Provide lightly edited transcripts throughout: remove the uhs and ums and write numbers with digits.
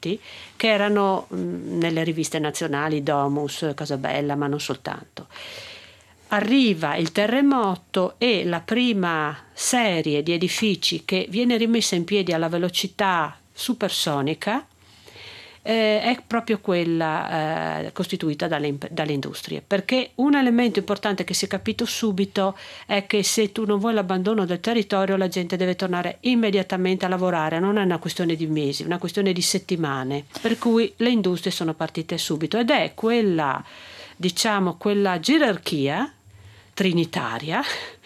progetti che erano nelle riviste nazionali, Domus, Casabella, ma non soltanto. Arriva il terremoto e la prima serie di edifici che viene rimessa in piedi alla velocità supersonica è proprio quella costituita dalle industrie, perché un elemento importante che si è capito subito è che se tu non vuoi l'abbandono del territorio, la gente deve tornare immediatamente a lavorare, non è una questione di mesi, è una questione di settimane, per cui le industrie sono partite subito ed è quella, diciamo, quella gerarchia trinitaria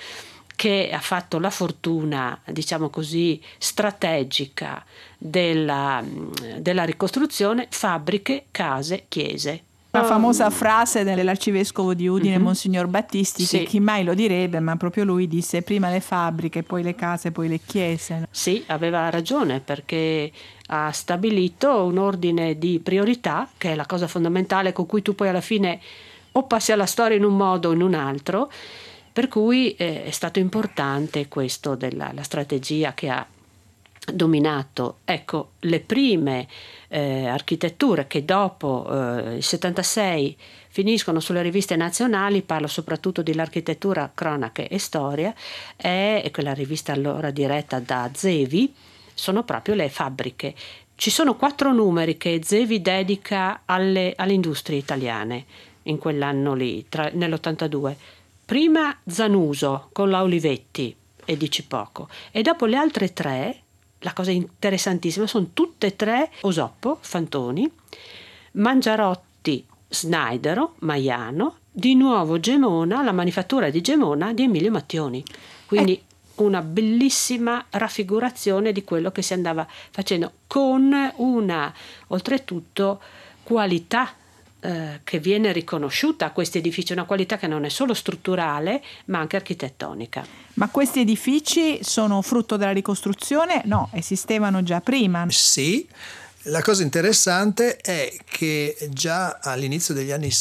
che ha fatto la fortuna, diciamo così, strategica della ricostruzione: fabbriche, case, chiese. La famosa frase dell'arcivescovo di Udine, Monsignor Battisti, Sì. che chi mai lo direbbe, ma proprio lui disse: prima le fabbriche, poi le case, poi le chiese. Sì, aveva ragione, perché ha stabilito un ordine di priorità, che è la cosa fondamentale con cui tu poi alla fine o passi alla storia in un modo o in un altro, per cui è stato importante questo della la strategia che ha dominato. Ecco, le prime architetture che dopo il 76 finiscono sulle riviste nazionali, parlo soprattutto dell'architettura cronache e storia, è quella rivista allora diretta da Zevi, sono proprio le fabbriche. Ci sono 4 numeri che Zevi dedica alle industrie italiane in quell'anno lì, nell'82. Prima Zanuso con la Olivetti, e dici poco, e dopo le altre 3, la cosa interessantissima, sono tutte e 3 Osoppo, Fantoni, Mangiarotti, Snaidero, Maiano, di nuovo Gemona, la manifattura di Gemona di Emilio Mattioni. Quindi una bellissima raffigurazione di quello che si andava facendo, con una, oltretutto, qualità che viene riconosciuta a questi edifici, una qualità che non è solo strutturale ma anche architettonica. Ma questi edifici sono frutto della ricostruzione? No, esistevano già prima. Sì, la cosa interessante è che già all'inizio degli anni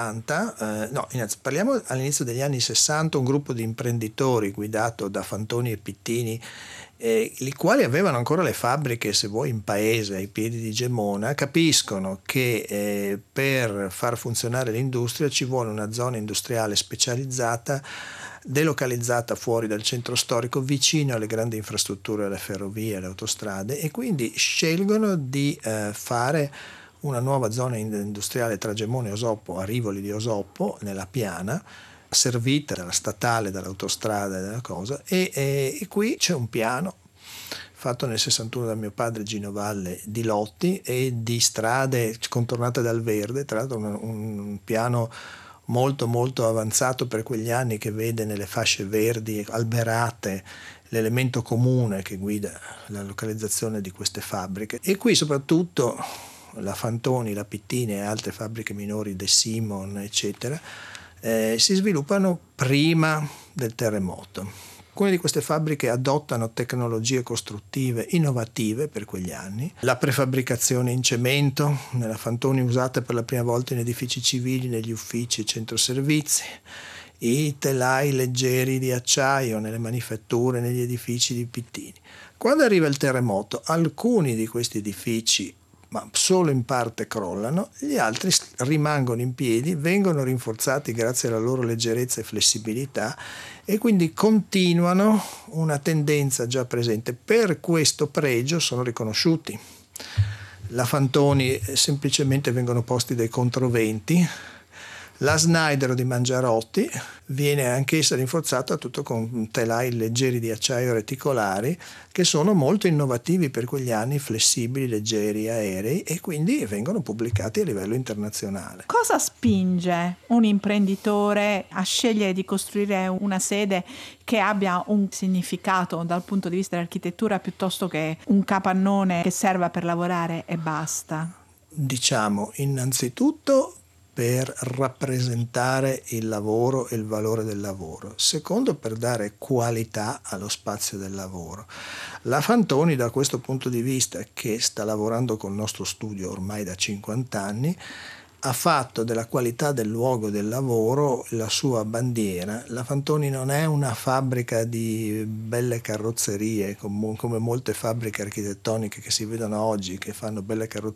70, parliamo all'inizio degli anni 60, un gruppo di imprenditori guidato da Fantoni e Pittini, i quali avevano ancora le fabbriche, se vuoi, in paese, ai piedi di Gemona, capiscono che per far funzionare l'industria ci vuole una zona industriale specializzata, delocalizzata fuori dal centro storico, vicino alle grandi infrastrutture, alle ferrovie, alle autostrade, e quindi scelgono di fare una nuova zona industriale tra Gemona e Osoppo, a Rivoli di Osoppo, nella piana, servita dalla statale, dall'autostrada e dalla cosa, e qui c'è un piano fatto nel 61 da mio padre Gino Valle, di lotti e di strade contornate dal verde, tra l'altro un piano molto molto avanzato per quegli anni, che vede nelle fasce verdi alberate l'elemento comune che guida la localizzazione di queste fabbriche. E qui soprattutto la Fantoni, la Pittini e altre fabbriche minori, De Simon eccetera, si sviluppano prima del terremoto. Alcune di queste fabbriche adottano tecnologie costruttive innovative per quegli anni. La prefabbricazione in cemento, nella Fantoni usata per la prima volta in edifici civili, negli uffici e centro servizi, i telai leggeri di acciaio nelle manifatture, negli edifici di Pittini. Quando arriva il terremoto, alcuni di questi edifici, ma solo in parte, crollano, gli altri rimangono in piedi, vengono rinforzati grazie alla loro leggerezza e flessibilità, e quindi continuano una tendenza già presente. Per questo pregio sono riconosciuti. La Fantoni semplicemente vengono posti dei controventi. La Snaidero di Mangiarotti viene anch'essa rinforzata tutto con telai leggeri di acciaio reticolari, che sono molto innovativi per quegli anni, flessibili, leggeri, aerei, e quindi vengono pubblicati a livello internazionale. Cosa spinge un imprenditore a scegliere di costruire una sede che abbia un significato dal punto di vista dell'architettura, piuttosto che un capannone che serva per lavorare e basta? Diciamo, innanzitutto per rappresentare il lavoro e il valore del lavoro. Secondo, per dare qualità allo spazio del lavoro. La Fantoni, da questo punto di vista, che sta lavorando col nostro studio ormai da 50 anni, ha fatto della qualità del luogo del lavoro la sua bandiera. La Fantoni non è una fabbrica di belle carrozzerie come molte fabbriche architettoniche che si vedono oggi, che fanno belle carrozzerie